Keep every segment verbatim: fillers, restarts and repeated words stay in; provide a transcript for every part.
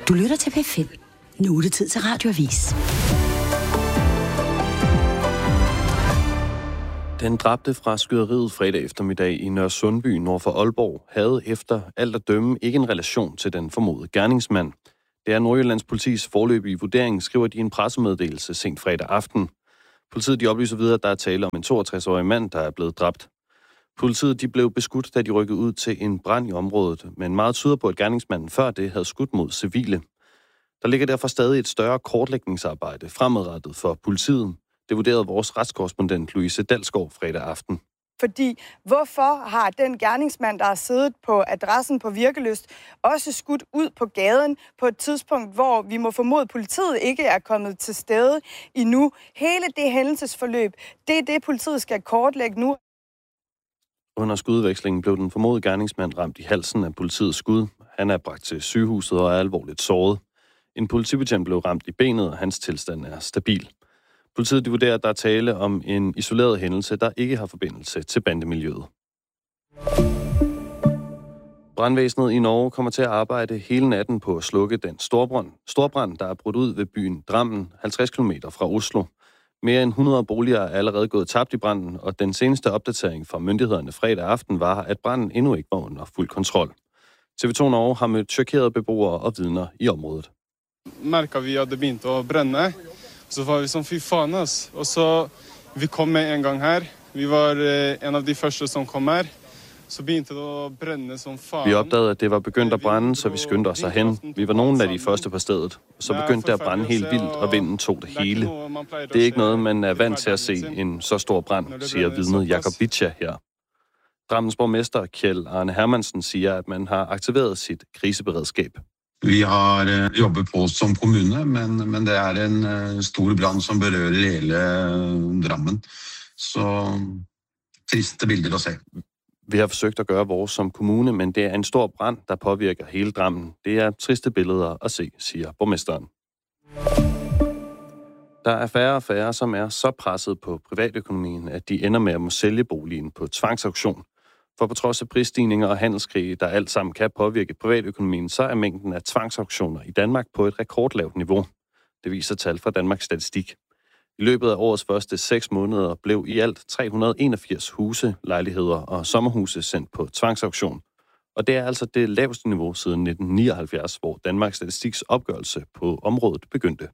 Du lytter til P fem. Nu er det tid til Radioavis. Den dræbte fra skyderiet fredag eftermiddag i Nørresundby nord for Aalborg havde efter alt at dømme ikke en relation til den formodede gerningsmand. Det er Nordjyllands politis foreløbige vurdering, skriver de i en pressemeddelelse sent fredag aften. Politiet de oplyser videre, at der er tale om en toogtres-årig mand, der er blevet dræbt. Politiet de blev beskudt, da de rykkede ud til en brand i området, men meget tyder på, at gerningsmanden før det havde skudt mod civile. Der ligger derfor stadig et større kortlægningsarbejde fremadrettet for politiet. Det vurderede vores retskorrespondent Louise Dalsgaard fredag aften. Fordi hvorfor har den gerningsmand, der har siddet på adressen på Virkelyst, også skudt ud på gaden på et tidspunkt, hvor vi må formode, at politiet ikke er kommet til stede endnu? Hele det hændelsesforløb, det er det, politiet skal kortlægge nu. Under skudvekslingen blev den formodede gerningsmand ramt i halsen af politiets skud. Han er bragt til sygehuset og er alvorligt såret. En politibetjent blev ramt i benet, og hans tilstand er stabil. Politiet de vurderer, at der er tale om en isoleret hændelse, der ikke har forbindelse til bandemiljøet. Brandvæsenet i Norge kommer til at arbejde hele natten på at slukke den storbrand, storbrand der er brudt ud ved byen Drammen, halvtreds kilometer fra Oslo. Mere end hundrede boliger er allerede gået tabt i branden, og den seneste opdatering fra myndighederne fredag aften var, at branden endnu ikke var under fuld kontrol. T V to Norge har mødt chokerede beboere og vidner i området. Mærker vi, at det begyndte at brænde. Så var vi som fy faen, ass. Og så, vi kom med en gang her. Vi var en af de første, som kom her. Så begyndte det at brænde som faen. Vi opdagede, at det var begyndt at brænde, så vi skyndte os herhen. Vi var nogle af de første på stedet. Så begyndte det at brænde helt vildt, og vinden tog det hele. Det er ikke noget, man er vant til at se en så stor brand, siger vidnet Jakob Bitja her. Drammens borgmester Kjell Arne Hermansen siger, at man har aktiveret sit kriseberedskab. Vi har uh, jobbet på som kommune, men, men det er en uh, stor brand, som berører hele uh, Drammen. Så triste billeder at se. Vi har forsøgt at gøre vores som kommune, men det er en stor brand, der påvirker hele Drammen. Det er triste billeder at se, siger borgmesteren. Der er færre og færre, som er så presset på privatøkonomien, at de ender med at må sælge boligen på tvangsauktion. For på trods af prisstigninger og handelskrige, der alt sammen kan påvirke privatøkonomien, så er mængden af tvangsauktioner i Danmark på et rekordlavt niveau. Det viser tal fra Danmarks Statistik. I løbet af årets første seks måneder blev i alt tre hundrede og enogfirs huse, lejligheder og sommerhuse sendt på tvangsauktion. Og det er altså det laveste niveau siden nitten nioghalvfjerds, hvor Danmarks Statistiks opgørelse på området begyndte.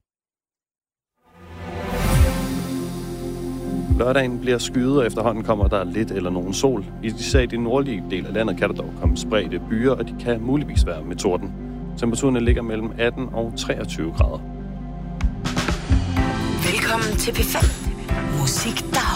Lørdagen bliver skyet, og efterhånden kommer der lidt eller nogen sol. Især i de nordlige del af landet kan der dog komme spredte byer, og de kan muligvis være med torden. Temperaturen ligger mellem atten og treogtyve grader. Velkommen til P fem. Musik, der